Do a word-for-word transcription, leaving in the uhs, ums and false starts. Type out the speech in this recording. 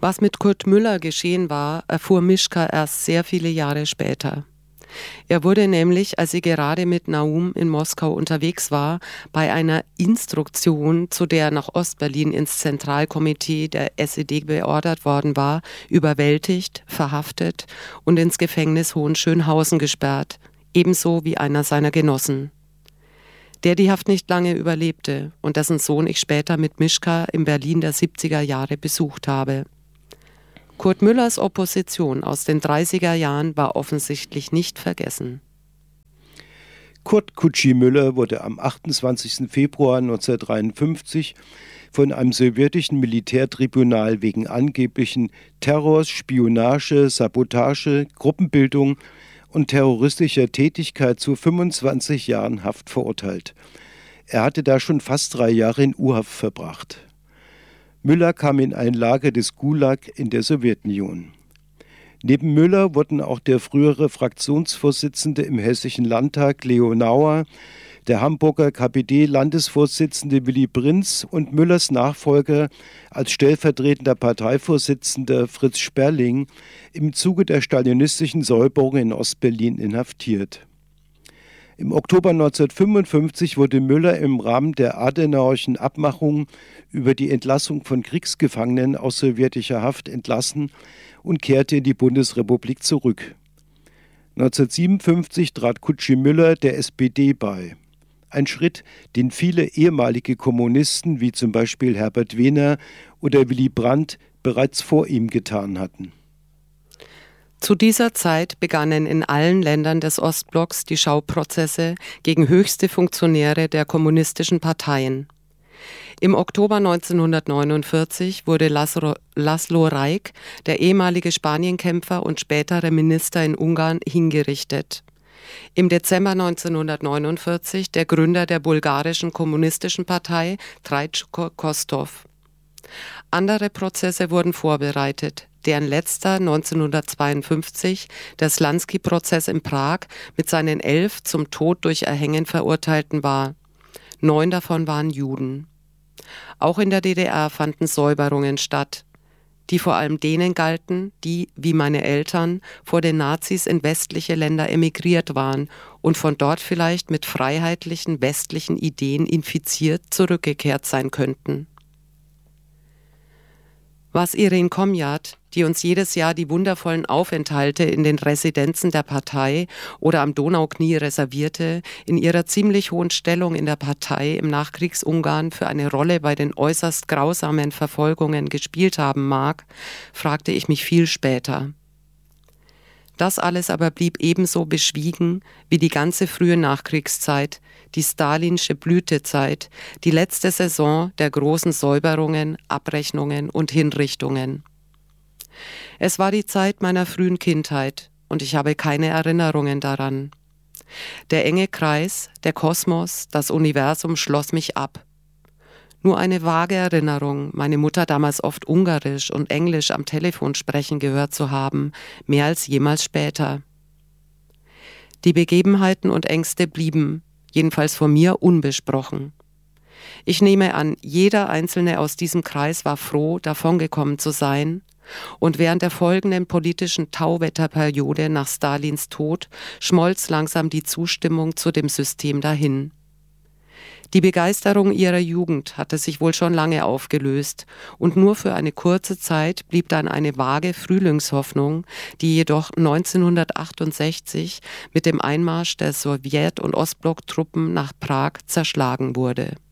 Was mit Kurt Müller geschehen war, erfuhr Mischka erst sehr viele Jahre später. Er wurde nämlich, als sie gerade mit Naum in Moskau unterwegs war, bei einer Instruktion, zu der er nach Ostberlin ins Zentralkomitee der S E D beordert worden war, überwältigt, verhaftet und ins Gefängnis Hohenschönhausen gesperrt, ebenso wie einer seiner Genossen. Der die Haft nicht lange überlebte und dessen Sohn ich später mit Mischka im Berlin der siebziger Jahre besucht habe. Kurt Müllers Opposition aus den dreißiger Jahren war offensichtlich nicht vergessen. Kurt Kutschi Müller wurde am achtundzwanzigsten Februar neunzehnhundertdreiundfünfzig von einem sowjetischen Militärtribunal wegen angeblichen Terrors, Spionage, Sabotage, Gruppenbildung und terroristischer Tätigkeit zu fünfundzwanzig Jahren Haft verurteilt. Er hatte da schon fast drei Jahre in U-Haft verbracht. Müller kam in ein Lager des Gulag in der Sowjetunion. Neben Müller wurden auch der frühere Fraktionsvorsitzende im Hessischen Landtag Leo Nauer, der Hamburger K P D-Landesvorsitzende Willy Prinz und Müllers Nachfolger als stellvertretender Parteivorsitzender Fritz Sperling im Zuge der stalinistischen Säuberung in Ostberlin inhaftiert. Im Oktober neunzehnhundertfünfundfünfzig wurde Müller im Rahmen der Adenauerischen Abmachung über die Entlassung von Kriegsgefangenen aus sowjetischer Haft entlassen und kehrte in die Bundesrepublik zurück. neunzehnhundertsiebenundfünfzig trat Kutschi Müller der S P D bei. Ein Schritt, den viele ehemalige Kommunisten wie zum Beispiel Herbert Wehner oder Willy Brandt bereits vor ihm getan hatten. Zu dieser Zeit begannen in allen Ländern des Ostblocks die Schauprozesse gegen höchste Funktionäre der kommunistischen Parteien. Im Oktober neunzehnhundertneunundvierzig wurde Laszlo, Laszlo Rajk, der ehemalige Spanienkämpfer und spätere Minister in Ungarn, hingerichtet. Im Dezember neunzehnhundertneunundvierzig der Gründer der bulgarischen kommunistischen Partei, Traičko Kostov. Andere Prozesse wurden vorbereitet, deren letzter neunzehnhundertzweiundfünfzig der Slansky-Prozess in Prag mit seinen elf zum Tod durch Erhängen Verurteilten war. Neun davon waren Juden. Auch in der D D R fanden Säuberungen statt, die vor allem denen galten, die, wie meine Eltern, vor den Nazis in westliche Länder emigriert waren und von dort vielleicht mit freiheitlichen westlichen Ideen infiziert zurückgekehrt sein könnten. Was Irene Komjat, die uns jedes Jahr die wundervollen Aufenthalte in den Residenzen der Partei oder am Donauknie reservierte, in ihrer ziemlich hohen Stellung in der Partei im Nachkriegsungarn für eine Rolle bei den äußerst grausamen Verfolgungen gespielt haben mag, fragte ich mich viel später. Das alles aber blieb ebenso beschwiegen wie die ganze frühe Nachkriegszeit, die stalinsche Blütezeit, die letzte Saison der großen Säuberungen, Abrechnungen und Hinrichtungen. Es war die Zeit meiner frühen Kindheit und ich habe keine Erinnerungen daran. Der enge Kreis, der Kosmos, das Universum schloss mich ab. Nur eine vage Erinnerung, meine Mutter damals oft Ungarisch und Englisch am Telefon sprechen gehört zu haben, mehr als jemals später. Die Begebenheiten und Ängste blieben, jedenfalls von mir, unbesprochen. Ich nehme an, jeder Einzelne aus diesem Kreis war froh, davongekommen zu sein, und während der folgenden politischen Tauwetterperiode nach Stalins Tod schmolz langsam die Zustimmung zu dem System dahin. Die Begeisterung ihrer Jugend hatte sich wohl schon lange aufgelöst und nur für eine kurze Zeit blieb dann eine vage Frühlingshoffnung, die jedoch neunzehnhundertachtundsechzig mit dem Einmarsch der Sowjet- und Ostblocktruppen nach Prag zerschlagen wurde.